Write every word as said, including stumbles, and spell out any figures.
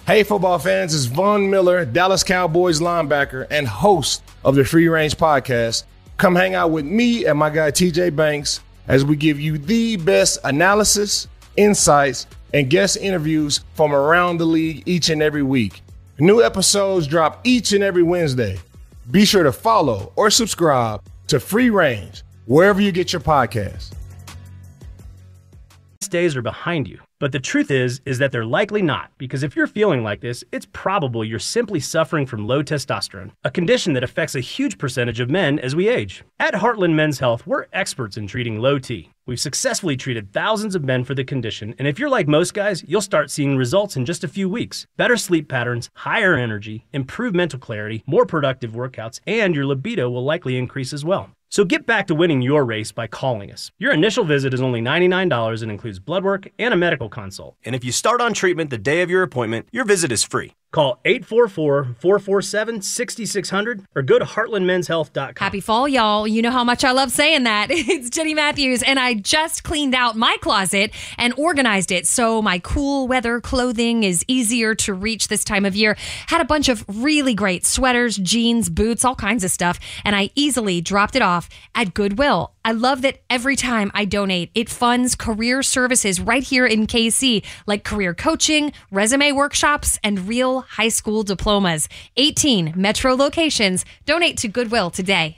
Hey, football fans, it's Von Miller, Dallas Cowboys linebacker and host of the Free Range Podcast. Come hang out with me and my guy T J Banks as we give you the best analysis, insights, and guest interviews from around the league each and every week. New episodes drop each and every Wednesday. Be sure to follow or subscribe to Free Range wherever you get your podcasts. Days are behind you. But the truth is, is that they're likely not, because if you're feeling like this, it's probable you're simply suffering from low testosterone, a condition that affects a huge percentage of men as we age. At Heartland Men's Health, we're experts in treating low T. We've successfully treated thousands of men for the condition, and if you're like most guys, you'll start seeing results in just a few weeks. Better sleep patterns, higher energy, improved mental clarity, more productive workouts, and your libido will likely increase as well. So get back to winning your race by calling us. Your initial visit is only ninety-nine dollars and includes blood work and a medical consult. And if you start on treatment the day of your appointment, your visit is free. Call eight four four, four four seven, six six zero zero or go to heartland men's health dot com. Happy fall, y'all. You know how much I love saying that. It's Jenny Matthews, and I just cleaned out my closet and organized it so my cool weather clothing is easier to reach this time of year. Had a bunch of really great sweaters, jeans, boots, all kinds of stuff, and I easily dropped it off at Goodwill. I love that every time I donate, it funds career services right here in K C, like career coaching, resume workshops, and real high school diplomas. eighteen metro locations. Donate to Goodwill today.